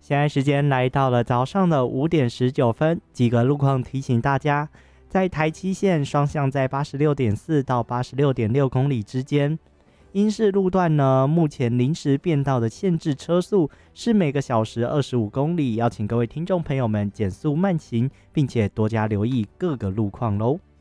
现在时间来到了早上的5:19，几个路况提醒大家，在台七线双向在86.4到86.6公里之间，因市路段呢，目前临时变道的限制车速是每个小时25公里，邀请各位听众朋友们减速慢行，并且多加留意各个路况喽。